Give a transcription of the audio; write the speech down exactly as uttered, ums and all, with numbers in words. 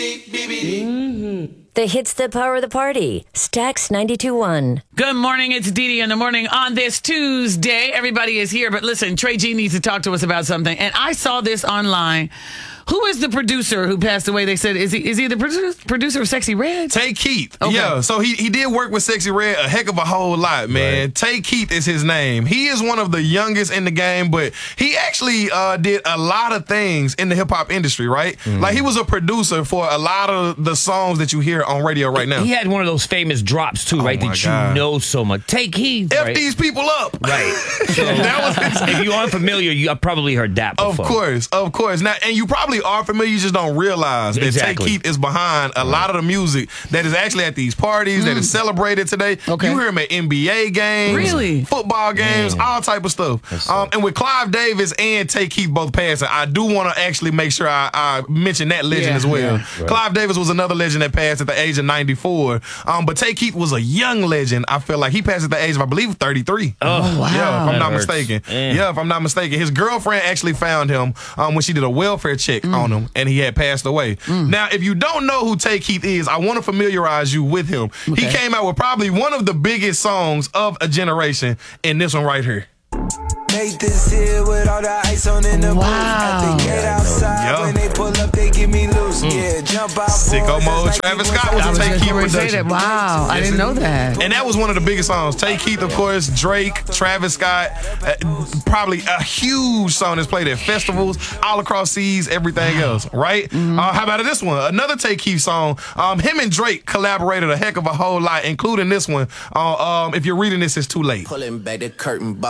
Mm-hmm. The hits that power the party. Stax ninety-two point one. Good morning. It's Dee Dee in the morning on this Tuesday. Everybody is here, but listen, Trey G needs to talk to us about something. And I saw this online. Who is the producer who passed away? They said, is he is he the producer, producer of Sexy Red? Tay Keith. Okay. Yeah, so he, he did work with Sexy Red a heck of a whole lot, man. Right. Tay Keith is his name. He is one of the youngest in the game, but he actually uh, did a lot of things in the hip-hop industry, right? Mm. Like, he was a producer for a lot of the songs that you hear on radio right now. He had one of those famous drops, too, oh right? That God. you know so much. Tay Keith, F right? these people up. Right. So, that was if you aren't familiar, you have probably heard that before. Of course, of course. Now, and you probably are familiar, you just don't realize that exactly. Tay Keith is behind a lot of the music that is actually at these parties, mm. that is celebrated today. Okay. You hear him at N B A games, really, football games, Man. all type of stuff. Um, and with Clive Davis and Tay Keith both passing, I do want to actually make sure I, I mention that legend yeah, as well. Yeah. Right. Clive Davis was another legend that passed at the age of ninety-four. Um, but Tay Keith was a young legend. I feel like he passed at the age of, I believe, thirty-three. Oh, wow. Yeah, if I'm that not hurts. mistaken. Man. Yeah, if I'm not mistaken. His girlfriend actually found him um, when she did a welfare check mm. on him, and he had passed away. Mm. Now, if you don't know who Tay Keith is, I want to familiarize you with him. Okay. He came out with probably one of the biggest songs of a generation in this one right here. Make this here with all the ice on in the wow. booth. At the gate outside, yeah. when they pull up, they give me loose. Mm. Yeah, jump out. Sicko Mode. Like Travis Scott was a Tay Keith production. Wow, I didn't know that. And that was one of the biggest songs. Tay Keith, of course, Drake, Travis Scott, uh, probably a huge song that's played at festivals, all across seas, everything else, right? Mm-hmm. Uh, how about this one? Another Tay Keith song. Um, him and Drake collaborated a heck of a whole lot, including this one. Uh, um, if you're reading this, it's too late. Pulling back the curtain.